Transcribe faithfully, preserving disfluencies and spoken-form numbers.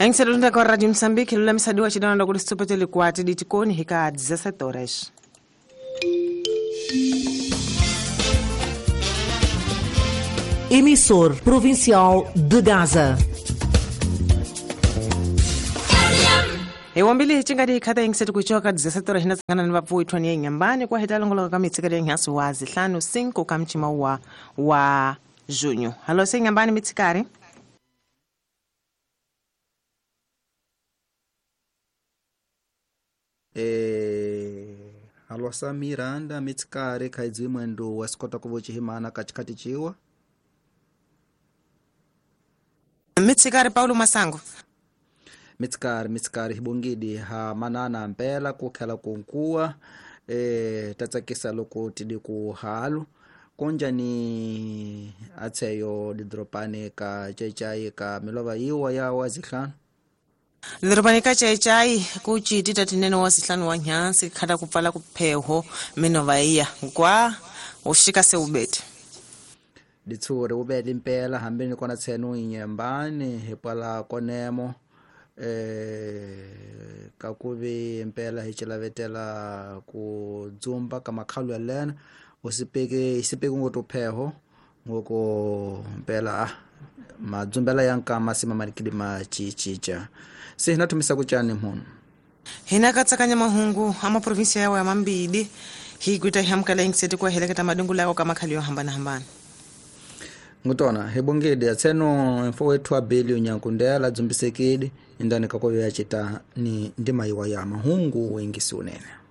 Engseronda kwa Radio Msambiki lula misadi wa chidana ndo kulistupetele kuwati ditikoni hika dezessete horas. Emissor Provincial de Gaza. Ewambili hichingadi kata ingsetu kuchoka dezessete horas hina sangana nivapu itwani ya nyambani kwa hita longo kama itikari ya nyasu wazi hlanu cinco kamchima wa wa junho. Halo se nyambani mitikari? Eh, halwasa Miranda mitsikare khaidzi mwendo wasikota kuvochi himana kachikati chiwa Mitsikari Paulo Masango mitsikare mitsikare hibongidi ha manana mpela kukhela kunkuwa eh tatsakisa loko tidi ku halu konja ni atseyo didropane ka chaichai ka milova iwa ya wazihlanu Lirobanika chai chai kuchi tita tineno wasihlanu wa nyansi kada kupala kupeho minovaiya kwa ushika se ubeti ditsure ubedi mpela hambeni kona tsenu inyambani hepala konemo eh kakuvi mpela hichilavetela kudzumba kama khalu lena usipeke isipeke ngotopheho ngoko mpela madzumbela yanka masima malikidi machichicha sihina tumisa kuchani mhono hina katsakanya mahungu ama provinsia yawo ya mambidi higuita hamkala ingseti kwa heleketa madungu lako kama khaliyo hambana hambana ngutona hebongede atseno mfo wetu abeli unyankundela dzumbisekedi indani kakoyo yachita ni ndima iwa ya mahungu wengisi unene